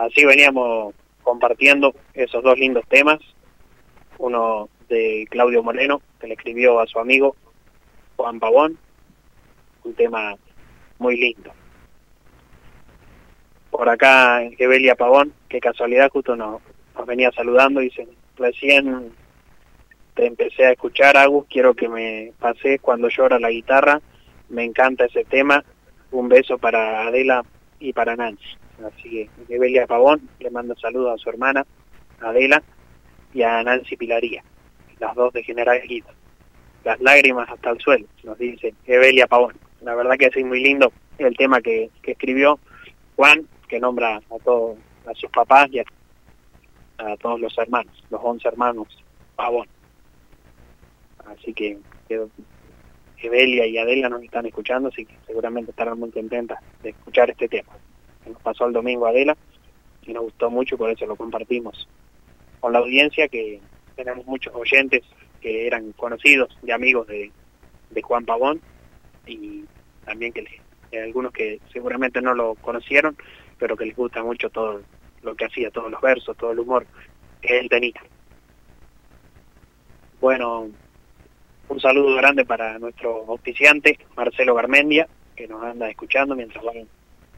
así veníamos compartiendo esos dos lindos temas, uno de Claudio Moreno, que le escribió a su amigo Juan Pavón, un tema muy lindo. Por acá Evelia Pavón, que casualidad justo nos venía saludando, dice: recién te empecé a escuchar, Agus, quiero que me pases Cuando llora la guitarra, me encanta ese tema, un beso para Adela y para Nancy. Así que Evelia Pavón le manda saludos a su hermana Adela y a Nancy Pilaría, las dos de General Guido. Las lágrimas hasta el suelo, nos dice Evelia Pavón. La verdad que es muy lindo el tema que escribió Juan, que nombra a todos, a sus papás y a todos los hermanos, los 11 hermanos Pavón. Así que Evelia y Adela nos están escuchando, así que seguramente estarán muy contentas de escuchar este tema. Nos pasó el domingo Adela y nos gustó mucho, por eso lo compartimos con la audiencia, que tenemos muchos oyentes que eran conocidos y amigos de Juan Pavón, y también que algunos que seguramente no lo conocieron, pero que les gusta mucho todo lo que hacía, todos los versos, todo el humor que él tenía. Bueno, un saludo grande para nuestro auspiciante, Marcelo Garmendia, que nos anda escuchando mientras van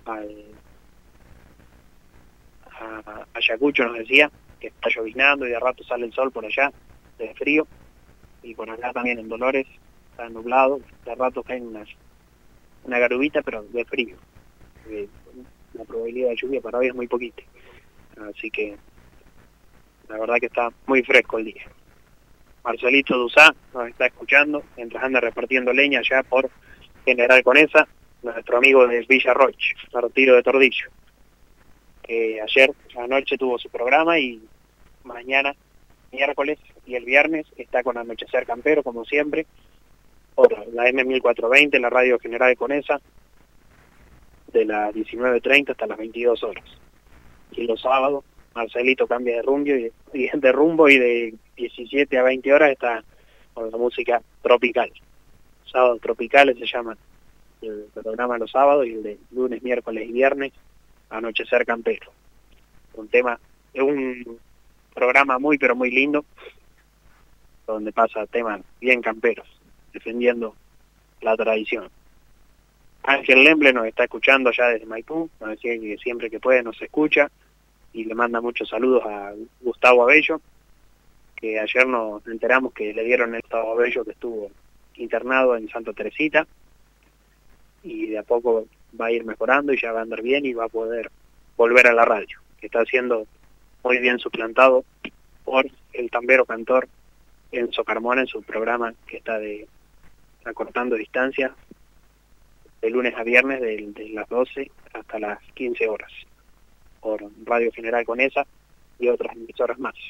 a Ayacucho, nos decía que está lloviznando y de rato sale el sol por allá, de frío, y por acá también en Dolores está nublado, de rato cae una garubita, pero de frío. La probabilidad de lluvia para hoy es muy poquita, así que la verdad que está muy fresco el día. Marcelito Duzá nos está escuchando mientras anda repartiendo leña allá por General Conesa, nuestro amigo de Villa Roche, Retiro de Tordillo, que ayer anoche tuvo su programa y mañana, miércoles y el viernes está con Anochecer Campero, como siempre, por la M1420, la radio General Conesa, de las 19:30 hasta las 22 horas. Y los sábados Marcelito cambia de rumbo y de 17 a 20 horas está con la música tropical. Sábados tropicales se llama el programa los sábados, y el de lunes, miércoles y viernes, Anochecer Campero. Es un programa muy pero muy lindo, donde pasa temas bien camperos, defendiendo la tradición. Ángel Lemble nos está escuchando ya desde Maipú, nos decía que siempre que puede nos escucha, y le manda muchos saludos a Gustavo Abello, que ayer nos enteramos que le dieron a Gustavo Abello, que estuvo internado en Santa Teresita, y de a poco va a ir mejorando y ya va a andar bien y va a poder volver a la radio, que está siendo muy bien suplantado por el tambero cantor Enzo Carmona en su programa que está acortando distancia de lunes a viernes de las 12 hasta las 15 horas por Radio General Conesa y otras emisoras más.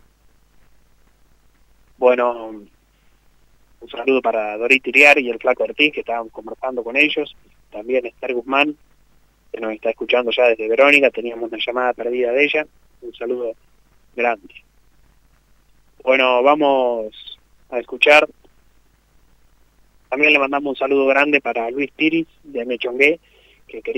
Bueno, un saludo para Dorita Iriar y el Flaco Ortiz, que estaban conversando con ellos. También Esther Guzmán, que nos está escuchando ya desde Verónica, teníamos una llamada perdida de ella. Un saludo grande. Bueno, vamos a escuchar. También le mandamos un saludo grande para Luis Piris de Mechongué, que quería